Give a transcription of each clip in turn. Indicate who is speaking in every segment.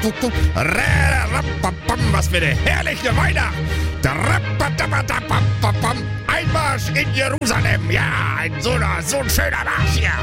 Speaker 1: Was für eine herrliche Weihnacht! Einmarsch in Jerusalem! Ja, so ein schöner Marsch hier!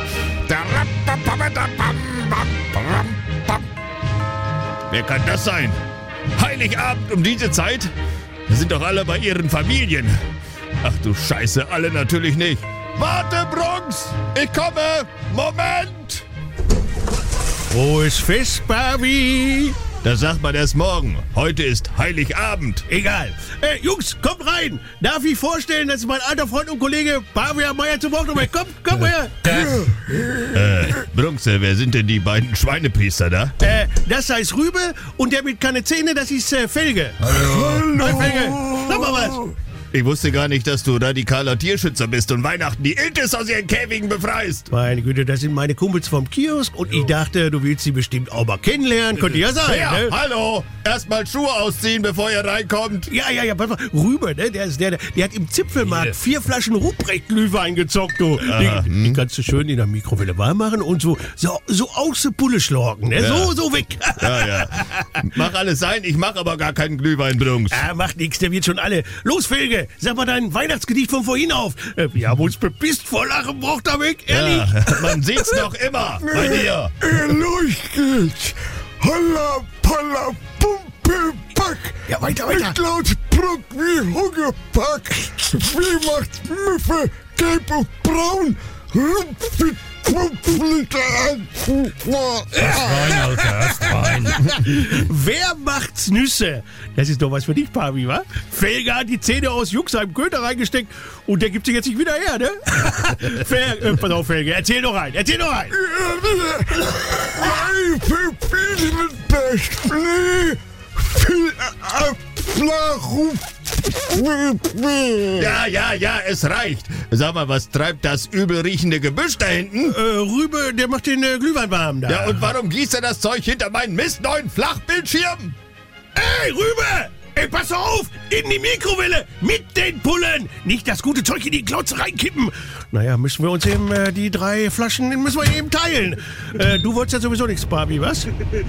Speaker 1: Wer kann das sein? Heiligabend um diese Zeit? Da sind doch alle bei ihren Familien. Ach du Scheiße, alle natürlich nicht. Warte, Bronx! Ich komme! Moment!
Speaker 2: Frohes Fest, Barbie!
Speaker 1: Das sagt man erst morgen. Heute ist Heiligabend.
Speaker 2: Egal. Jungs, kommt rein! Darf ich vorstellen, das ist mein alter Freund und Kollege Pavian Meier zum Wort. Komm her!
Speaker 1: Bronx, wer sind denn die beiden Schweinepriester da?
Speaker 2: Das heißt Rübe und der mit keine Zähne, das ist Felge. Hallo! Hi, Felge! Sag mal was!
Speaker 1: Ich wusste gar nicht, dass du radikaler Tierschützer bist und Weihnachten die Iltis aus ihren Käfigen befreist.
Speaker 2: Meine Güte, das sind meine Kumpels vom Kiosk und ich dachte, du willst sie bestimmt auch mal kennenlernen. Könnte ja sein,
Speaker 1: ja,
Speaker 2: ne?
Speaker 1: Hallo! Erstmal Schuhe ausziehen, bevor ihr reinkommt.
Speaker 2: Ja, pass mal. Rübe, ne? Der hat im Zipfelmarkt 4 Flaschen Ruprecht-Glühwein gezockt, du. Die kannst du schön in der Mikrowelle warm machen und so aus der Pulle schlorken, ne?
Speaker 1: Ja.
Speaker 2: So weg.
Speaker 1: Ja. Mach alles sein, ich mach aber gar keinen Glühwein, Bronx.
Speaker 2: Macht nix, der wird schon alle. Los, Felge, sag mal dein Weihnachtsgedicht von vorhin auf. Wir haben uns bepisst vor Lachen, braucht er weg, ehrlich?
Speaker 1: Ja, man sieht's noch immer bei dir.
Speaker 3: Los geht's. Holla, polla, pumpe, pack.
Speaker 2: Ja, weiter.
Speaker 3: Mit laut Bruck wie Hugepack. Wie macht's Müffe, gelb und braun. Rumpfit,
Speaker 4: Erst rein.
Speaker 2: Wer macht's Nüsse? Das ist doch was für dich, Pavi, wa? Felge hat die Zähne aus Juxheim Köter reingesteckt und der gibt sie jetzt nicht wieder her, ne? Pass auf, Felge, erzähl doch rein.
Speaker 1: Ja, es reicht. Sag mal, was treibt das übel riechende Gebüsch da hinten?
Speaker 2: Rübe, der macht den Glühwein warm da.
Speaker 1: Ja, und warum gießt er das Zeug hinter meinen mistneuen Flachbildschirm?
Speaker 2: Ey, Rübe! Ey, pass auf! In die Mikrowelle! Mit den Pullen! Nicht das gute Zeug in die Klotze reinkippen! Naja, müssen wir uns eben die 3 Flaschen eben teilen. Du wolltest ja sowieso nichts, Barbie, was?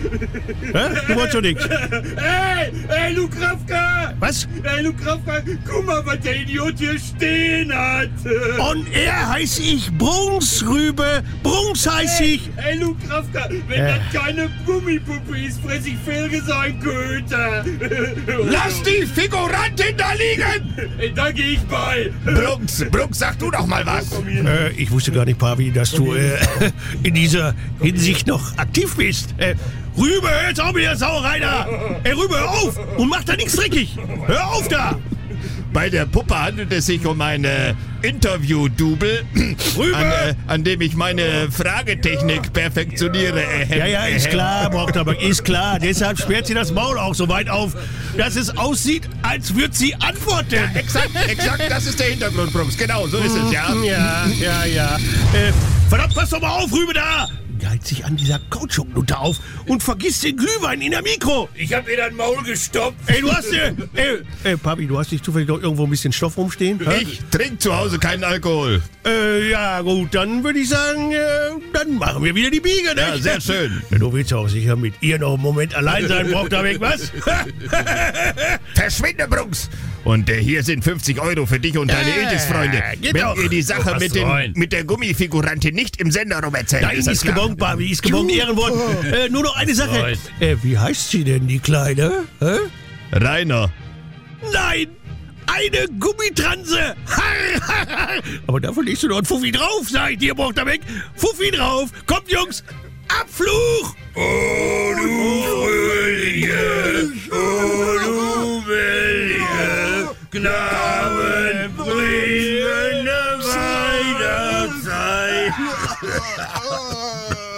Speaker 2: Du wolltest doch nichts.
Speaker 4: Ey, Lukravka!
Speaker 2: Was?
Speaker 4: Ey, Lukravka, guck mal, was der Idiot hier stehen hat!
Speaker 2: On Air heiß ich Brunks, Rübe! Brunks heiß ich!
Speaker 4: Ey, Lukravka, wenn das keine Gummipuppe ist, fress ich Felge sein Köter!
Speaker 1: Lass die Figurantin da liegen!
Speaker 4: Da geh ich bei!
Speaker 1: Brunks, sag du doch mal was!
Speaker 2: Ich wusste gar nicht, Pavi, dass du in dieser Hinsicht noch aktiv bist. Rübe, hör jetzt auch wieder Sauerei da! Ey, Rübe, hör auf! Und mach da nichts dreckig! Hör auf da!
Speaker 1: Bei der Puppe handelt es sich um ein Interview-Double, an dem ich meine Fragetechnik perfektioniere.
Speaker 2: Ja, ist klar, braucht aber, ist klar. Deshalb sperrt sie das Maul auch so weit auf, dass es aussieht, als würde sie antworten.
Speaker 1: Ja, exakt, das ist der Hintergrund, Brooks. Genau, so ist es, ja.
Speaker 2: Ja. Verdammt, pass doch mal auf, Rübe da! Geilt sich an dieser Kautschuknutte auf und vergisst den Glühwein in der Mikro.
Speaker 4: Ich hab ihr das Maul gestopft.
Speaker 2: Ey, du hast Papi, du hast nicht zufällig doch irgendwo ein bisschen Stoff rumstehen?
Speaker 1: Ich trinke zu Hause keinen Alkohol.
Speaker 2: Ja gut, dann würde ich sagen, dann machen wir wieder die Biege, ne?
Speaker 1: Ja, sehr schön.
Speaker 2: Du willst auch sicher mit ihr noch einen Moment allein sein, braucht da weg, was?
Speaker 1: Verschwinde, Brunks! Und hier sind 50 € für dich und deine Iltis-Freunde.
Speaker 2: Genau.
Speaker 1: Wenn ihr die Sache mit der Gummifigurantin nicht im Sender rum erzählt.
Speaker 2: Nein, ist gebongt, Barbie, ist gebongt, Ehrenwort. Nur noch eine Sache. Wie heißt sie denn, die Kleine?
Speaker 1: Rainer.
Speaker 2: Nein! Eine Gummitranse! Aber dafür legst du noch einen Fuffi drauf, sag ich dir, braucht da weg. Fuffi drauf! Kommt, Jungs! Abfluch!
Speaker 4: Oh, du fröhliche, oh, du willige, gnadenbringende Weihnachtszeit.